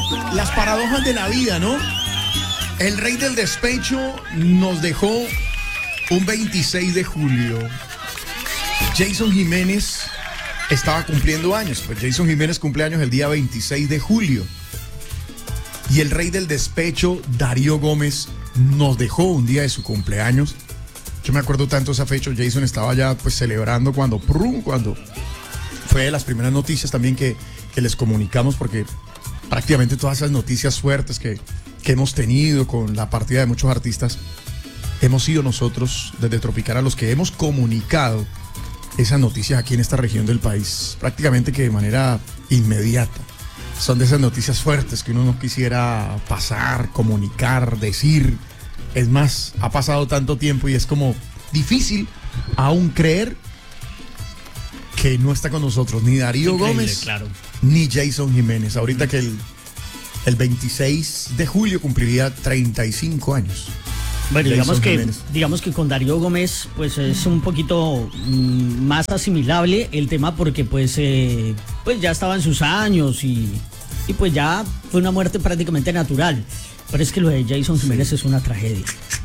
Las paradojas de la vida, ¿no? El rey del despecho nos dejó un 26 de julio. Jason Jiménez estaba cumpliendo años. Pues Jason Jiménez cumple años el día 26 de julio. Y el rey del despecho, Darío Gómez, nos dejó un día de su cumpleaños. Yo me acuerdo tanto de esa fecha. Jason estaba ya pues celebrando cuando fue de las primeras noticias también que les comunicamos, porque prácticamente todas esas noticias fuertes que hemos tenido con la partida de muchos artistas, hemos sido nosotros desde Tropicana los que hemos comunicado esas noticias aquí en esta región del país, prácticamente que de manera inmediata. Son de esas noticias fuertes que uno no quisiera pasar, comunicar, decir. Es más, ha pasado tanto tiempo y es como difícil aún creer que no está con nosotros ni Darío Gómez, claro, ni Jason Jiménez. Ahorita que el 26 de julio cumpliría 35 años. Bueno, digamos que con Darío Gómez pues es un poquito más asimilable el tema, porque pues ya estaba en sus años y pues ya fue una muerte prácticamente natural. Pero es que lo de Jason Jiménez es una tragedia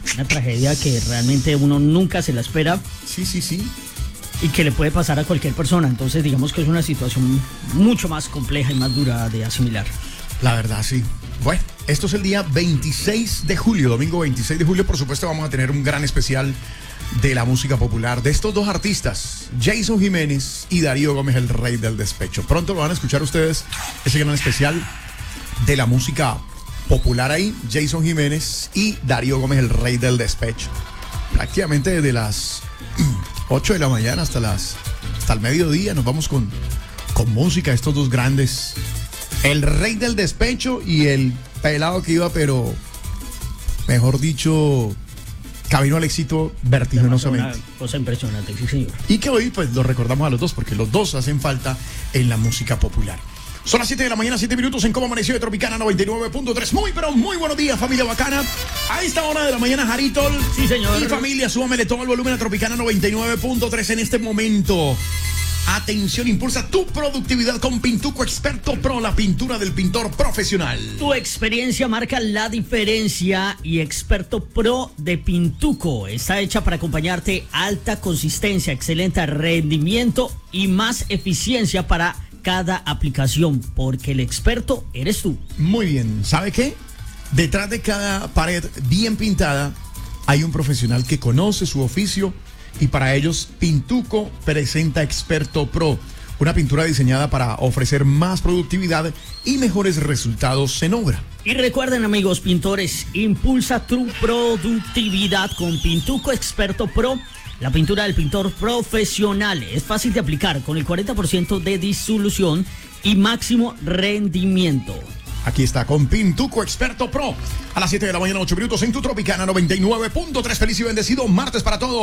que realmente uno nunca se la espera. Sí. Y que le puede pasar a cualquier persona. Entonces digamos que es una situación mucho más compleja y más dura de asimilar. La verdad, sí. Bueno, esto es el día 26 de julio, domingo 26 de julio. Por supuesto vamos a tener un gran especial de la música popular de estos dos artistas, Jason Jiménez y Darío Gómez, el rey del despecho. Pronto lo van a escuchar ustedes, ese gran especial de la música popular ahí, Jason Jiménez y Darío Gómez, el rey del despecho. Prácticamente desde las 8 de la mañana hasta el mediodía nos vamos con música, estos dos grandes, el rey del despecho y el pelado que iba, pero mejor dicho, camino al éxito vertiginosamente. Una cosa impresionante, sí señor. Y que hoy pues lo recordamos a los dos, porque los dos hacen falta en la música popular. Son las 7 de la mañana, 7 minutos en Cómo Amaneció de Tropicana 99.3. Muy, pero muy buenos días, familia bacana. A esta hora de la mañana, Jaritol. Sí, señor. Y familia, súbamele todo el volumen a Tropicana 99.3 en este momento. Atención, impulsa tu productividad con Pintuco Experto Pro, la pintura del pintor profesional. Tu experiencia marca la diferencia y Experto Pro de Pintuco está hecha para acompañarte. Alta consistencia, excelente rendimiento y más eficiencia para cada aplicación, porque el experto eres tú. Muy bien, ¿sabe qué? Detrás de cada pared bien pintada hay un profesional que conoce su oficio, y para ellos Pintuco presenta Experto Pro, una pintura diseñada para ofrecer más productividad y mejores resultados en obra. Y recuerden, amigos pintores, impulsa tu productividad con Pintuco Experto Pro, la pintura del pintor profesional. Es fácil de aplicar, con el 40% de disolución y máximo rendimiento. Aquí está con Pintuco Experto Pro. A las 7 de la mañana, 8 minutos en tu Tropicana 99.3. Feliz y bendecido martes para todos.